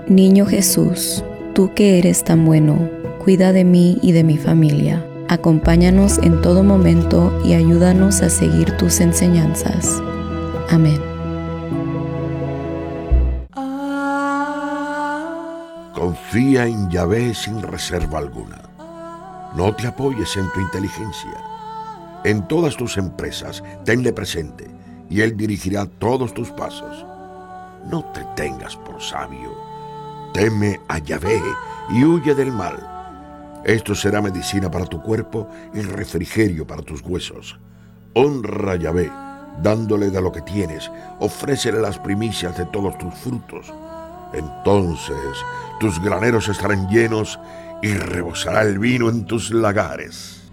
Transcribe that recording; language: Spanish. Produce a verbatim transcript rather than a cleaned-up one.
Niño Jesús, tú que eres tan bueno, cuida de mí y de mi familia. Acompáñanos en todo momento y ayúdanos a seguir tus enseñanzas. Amén. Confía en Yahvé sin reserva alguna. No te apoyes en tu inteligencia. En todas tus empresas, tenle presente, y Él dirigirá todos tus pasos. No te tengas por sabio. Teme a Yahvé y huye del mal. Esto será medicina para tu cuerpo y refrigerio para tus huesos. Honra a Yahvé, dándole de lo que tienes. Ofrécele las primicias de todos tus frutos. Entonces tus graneros estarán llenos y rebosará el vino en tus lagares.